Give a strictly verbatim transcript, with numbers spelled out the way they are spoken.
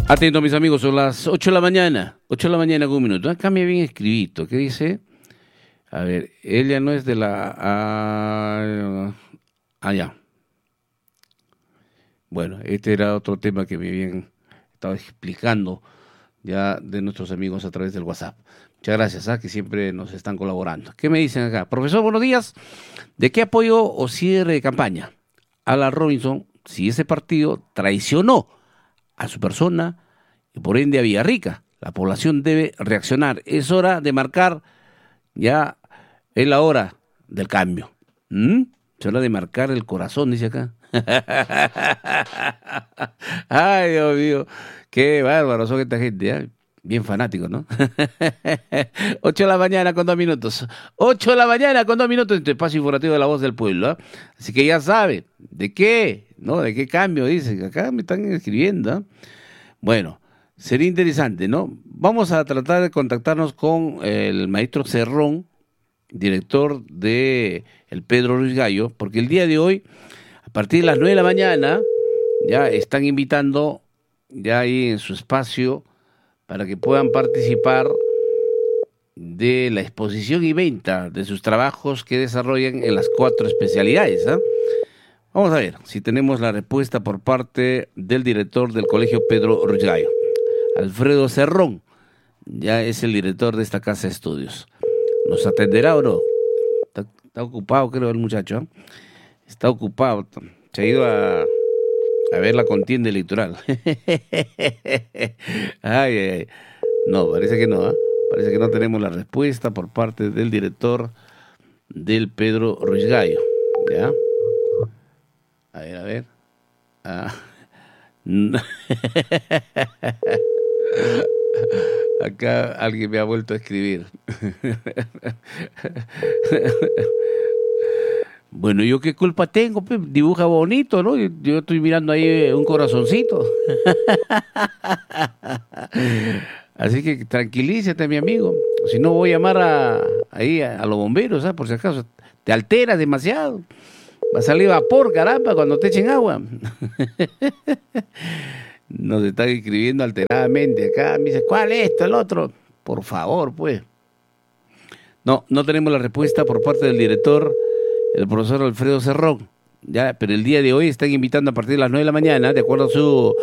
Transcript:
Atento, mis amigos, son las ocho de la mañana. ocho de la mañana con un minuto. Acá me bien escribito. ¿Qué dice? A ver, ella no es de la... Ah, ah, ya. Bueno, este era otro tema que me habían estado explicando ya de nuestros amigos a través del WhatsApp. Muchas gracias, ¿ah? Que siempre nos están colaborando. ¿Qué me dicen acá? Profesor, buenos días. ¿De qué apoyo o cierre de campaña? Alan Robinson, si ese partido traicionó a su persona y por ende a Villarrica, la población debe reaccionar. Es hora de marcar, ya es la hora del cambio. ¿Mm? Es hora de marcar el corazón, dice acá. Ay, Dios mío, qué bárbaro son esta gente, ¿eh? Bien fanáticos, ¿no? Ocho de la mañana con dos minutos. Ocho de la mañana con dos minutos en tu espacio informativo de La Voz del Pueblo, ¿eh? Así que ya sabe, ¿de qué? ¿No? ¿De qué cambio? Dicen, acá me están escribiendo, ¿eh? Bueno, sería interesante, ¿no? Vamos a tratar de contactarnos con el maestro Cerrón, director de el Pedro Ruiz Gallo, porque el día de hoy, a partir de las nueve de la mañana, ya están invitando, ya ahí en su espacio, para que puedan participar de la exposición y venta de sus trabajos que desarrollan en las cuatro especialidades, ¿eh? Vamos a ver si tenemos la respuesta por parte del director del Colegio Pedro Ruiz Gallo. Alfredo Cerrón, ya es el director de esta casa de estudios. ¿Nos atenderá o no? Está, está ocupado, creo, el muchacho, ¿eh? Está ocupado, se ha ido a, a ver la contienda electoral. Ay, ay, ay. No, parece que no, ¿eh? Parece que no tenemos la respuesta por parte del director del Pedro Ruiz Gallo. ¿Ya? A ver, a ver. Ah. Acá alguien me ha vuelto a escribir. Bueno, ¿yo qué culpa tengo? Pues, dibuja bonito, ¿no? Yo, yo estoy mirando ahí un corazoncito. Así que tranquilízate, mi amigo. Si no, voy a llamar a, ahí a, a los bomberos, ¿sabes? Por si acaso. Te alteras demasiado. Va a salir vapor, caramba, cuando te echen agua. Nos están escribiendo alteradamente acá. Me dice, ¿cuál es esto, el otro? Por favor, pues. No, no tenemos la respuesta por parte del director, el profesor Alfredo Cerrón. Ya, pero el día de hoy están invitando a partir de las nueve de la mañana, de acuerdo a su